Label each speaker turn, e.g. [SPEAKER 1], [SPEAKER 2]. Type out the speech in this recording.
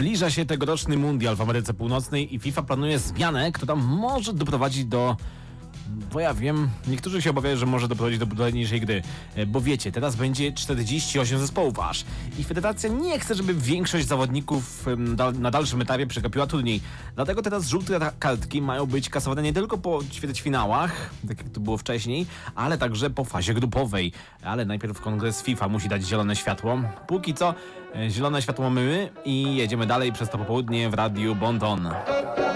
[SPEAKER 1] Zbliża się tegoroczny mundial w Ameryce Północnej i FIFA planuje zmianę, która może doprowadzić do... Bo ja wiem, niektórzy się obawiają, że może doprowadzić do brutalniejszej gry. Bo wiecie, teraz będzie 48 zespołów aż. I federacja nie chce, żeby większość zawodników na dalszym etapie przegapiła turniej. Dlatego teraz żółte kartki mają być kasowane nie tylko po ćwierćfinałach, tak jak to było wcześniej, ale także po fazie grupowej. Ale najpierw kongres FIFA musi dać zielone światło. Póki co zielone światło mamy i jedziemy dalej przez to popołudnie w Radiu Bon Ton.